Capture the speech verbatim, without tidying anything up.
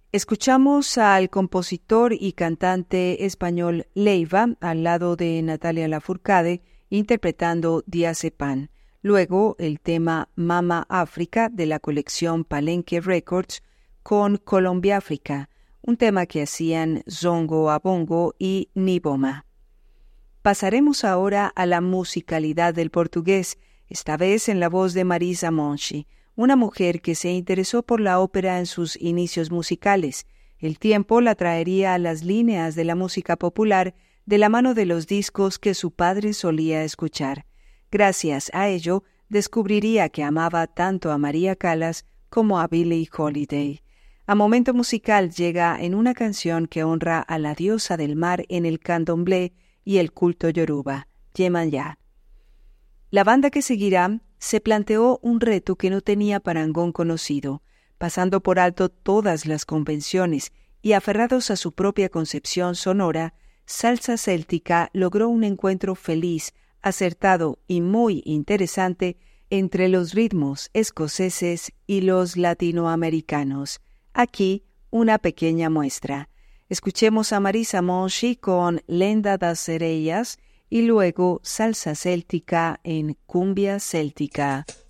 Escuchamos al compositor y cantante español Leiva al lado de Natalia Lafourcade interpretando Diazepam. Luego el tema Mama África de la colección Palenque Records con Colombia África, un tema que hacían Zongo Abongo y Niboma. Pasaremos ahora a la musicalidad del portugués, esta vez en la voz de Marisa Monchi, una mujer que se interesó por la ópera en sus inicios musicales. El tiempo la traería a las líneas de la música popular de la mano de los discos que su padre solía escuchar. Gracias a ello, descubriría que amaba tanto a María Callas como a Billie Holiday. A Momento Musical llega en una canción que honra a la diosa del mar en el candomblé y el culto yoruba, Yemaya. La banda que seguirá se planteó un reto que no tenía parangón conocido, pasando por alto todas las convenciones y aferrados a su propia concepción sonora, Salsa Céltica logró un encuentro feliz, acertado y muy interesante entre los ritmos escoceses y los latinoamericanos. Aquí una pequeña muestra. Escuchemos a Marisa Monchi con Lenda das Sereias y luego Salsa Céltica en Cumbia Céltica.